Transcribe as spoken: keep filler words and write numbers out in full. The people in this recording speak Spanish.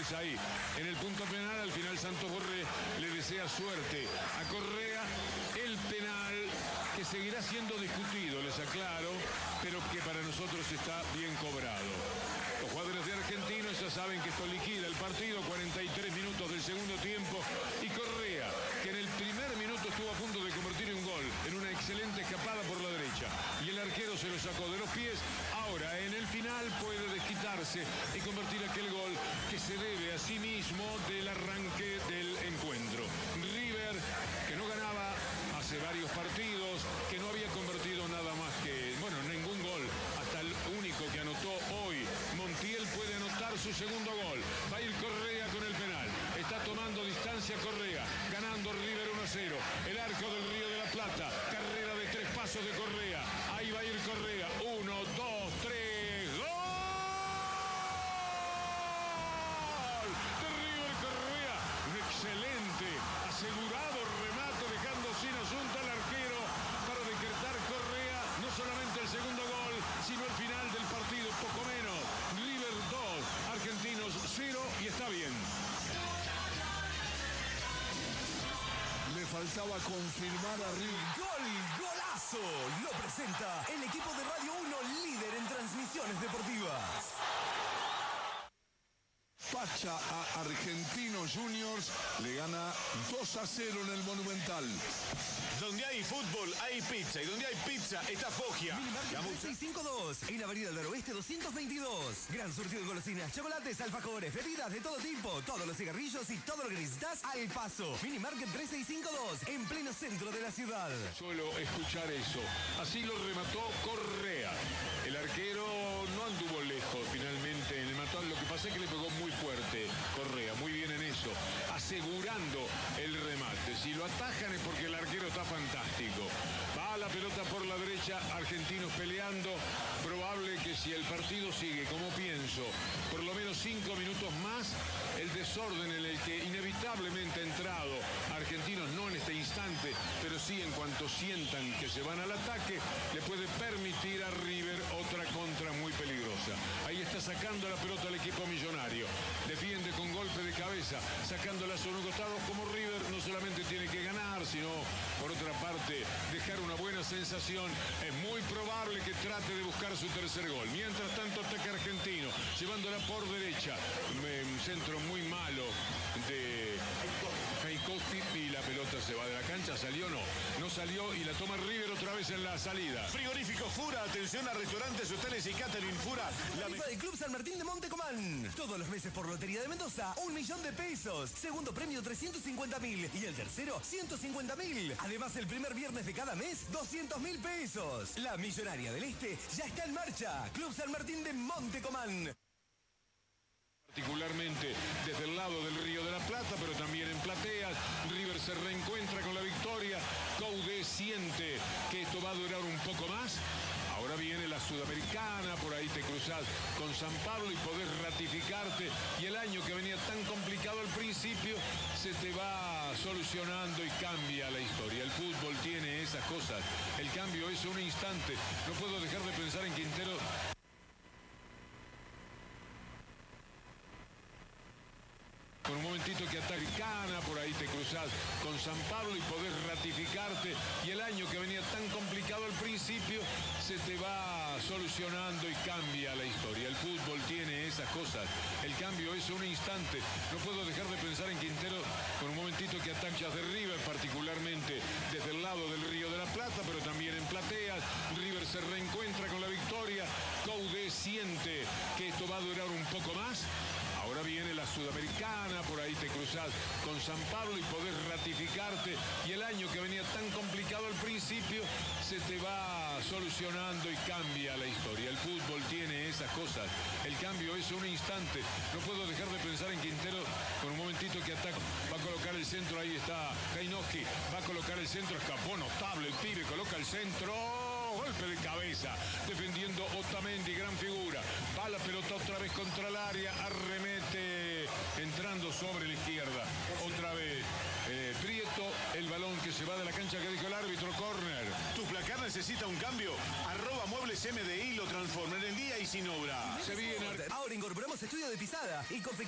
Entonces ahí, en el punto penal, al final Santos Borré le desea suerte a Correa. El penal que seguirá siendo discutido, les aclaro, pero que para nosotros está bien cobrado. Los jugadores de Argentinos ya saben que esto liquida el partido, cuarenta y tres minutos del segundo tiempo, y Correa, que en el primer minuto estuvo a punto de convertir un gol en una excelente escapada por la derecha, y el arquero se lo sacó de los pies, ahora en el final puede desquitarse y convertir aquel gol que se debe a sí mismo del arranque del encuentro. River, que no ganaba hace varios partidos, que no había convertido nada más que, bueno, ningún gol, hasta el único que anotó hoy. Montiel puede anotar su segundo gol. Va a ir Correa con el penal. Está tomando distancia Correa, ganando River uno a cero. El arco del Río de la Plata. Carrera de tres pasos de Correa. Ahí va a ir Correa. Uno, dos, tres. ¡Gol! De River Correa. Un excelente, asegurado remate, dejando sin asunto al arquero para decretar Correa no solamente el segundo gol, sino el final del partido, poco menos. River dos, Argentinos cero, y está bien. Le faltaba confirmar a River. ¡Gol! ¡Golazo! Lo presenta el equipo de Radio uno, líder en transmisiones deportivas. Pacha a Argentinos Juniors, le gana dos a cero en el Monumental. Donde hay fútbol, hay pizza. Y donde hay pizza, está Foggia. Minimarket tres seis cinco dos, en Avenida del Oeste doscientos veintidós. Gran surtido de golosinas, chocolates, alfajores, bebidas de todo tipo, todos los cigarrillos y todo lo que necesitas al paso. Minimarket tres seis cinco dos, en pleno centro de la ciudad. Solo escuchar eso. Así lo remató Correa. El arquero no anduvo lejos finalmente en el matón. Lo que pasa es que le pegó muy fuerte Correa. Muy bien en eso. Asegurando el remate. Si lo atajan es porque el arquero está fantástico. Va la pelota por la derecha, Argentinos peleando. Probable que si el partido sigue, como pienso, por lo menos cinco minutos más, el desorden en el que inevitablemente ha entrado Argentinos, no en este instante, pero sí en cuanto sientan que se van al ataque, le puede permitir a River otra contra muy peligrosa. Ahí está sacando la pelota el equipo millonario. Defiende con golpe de cabeza, sacándola a su costado. Como River no solamente tiene que ganar, sino por otra parte dejar una buena sensación. Es muy probable que trate de buscar su tercer gol. Mientras tanto ataca Argentino, llevándola por derecha. Un centro muy malo de Heikoski y la pelota se va de la cancha. ¿Salió o no? No salió y la toma River otra vez en la salida. Frigorífico Fura, atención a restaurantes, hoteles y catering Fura. La tarifa del Club San Martín de Montecomán. Todos los meses por Lotería de Mendoza, un millón de pesos. Segundo premio trescientos cincuenta mil y el tercero ciento cincuenta mil. Además, el primer viernes de cada mes, doscientos mil pesos. La Millonaria del Este ya está en marcha. Club San Martín de Montecomán. Particularmente desde el lado del Río de la Plata, pero también en plateas. River se reencuentra con la victoria. Coude siente que esto va a durar un poco más. Ahora viene la Sudamericana, por ahí te cruzás con San Pablo y podés ratificarte. Y el año que venía tan complicado al principio, se te va solucionando y cambia la historia. El fútbol tiene esas cosas. El cambio es un instante. No puedo dejar de pensar en Quintero. Por un momentito que ataca Cana, por ahí te cruzás con San Pablo y podés ratificarte. Y el año que venía tan complicado al principio, se te va solucionando y cambia la historia. El fútbol tiene esas cosas. El cambio es un instante. No puedo dejar de pensar en Quintero por un momentito que ataca de River, particularmente desde el lado del Río de la Plata, pero también en plateas. River se reencuentra con la victoria. Coude siente que esto va a durar un poco más. Ahora viene la Sudamericana, por ahí te cruzás con San Pablo y podés ratificarte. Y el año que venía tan complicado al principio, se te va solucionando y cambia la historia. El fútbol tiene esas cosas. El cambio es un instante. No puedo dejar de pensar en Quintero por un momentito que ataca. Va a colocar el centro, ahí está Heinoski. Va a colocar el centro, escapó notable el pibe, coloca el centro. Golpe de cabeza, defendiendo Otamendi, gran figura. Va la pelota otra vez contra el área, arremete, entrando sobre la izquierda. Otra vez eh, Prieto, el balón que se va de la cancha, que dijo el árbitro, córner. ¿Tu placar necesita un cambio? Arroba Muebles M D I lo transforma en el día y sin obra. Se viene. Ahora incorporamos estudio de pisada y confección.